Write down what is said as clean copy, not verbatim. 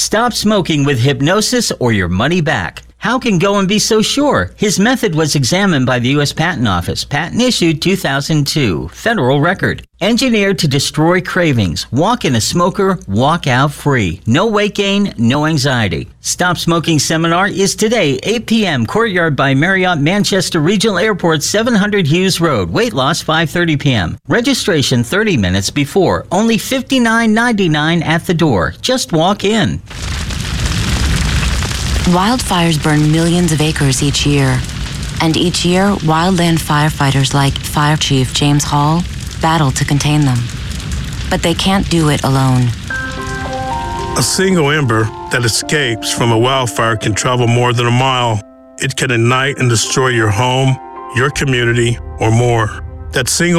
Stop smoking with hypnosis or your money back. How can Goen be so sure? His method was examined by the U.S. Patent Office. Patent issued 2002. Federal record. Engineered to destroy cravings. Walk in a smoker, walk out free. No weight gain, no anxiety. Stop Smoking Seminar is today, 8 p.m., Courtyard by Marriott, Manchester Regional Airport, 700 Hughes Road. Weight loss, 5:30 p.m. Registration 30 minutes before. Only $59.99 at the door. Just walk in. Wildfires burn millions of acres each year. And each year, wildland firefighters like Fire Chief James Hall battle to contain them. But they can't do it alone. A single ember that escapes from a wildfire can travel more than a mile. It can ignite and destroy your home, your community, or more. That single